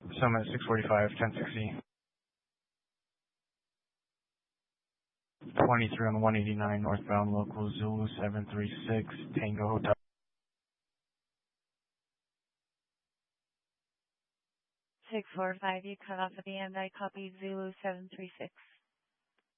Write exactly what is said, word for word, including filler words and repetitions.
Summit six forty-five, ten sixty. twenty-three on the one eighty-nine northbound local Zulu seven three six Tango Hotel. six four five, you cut off at the end. I copy Zulu seven three six.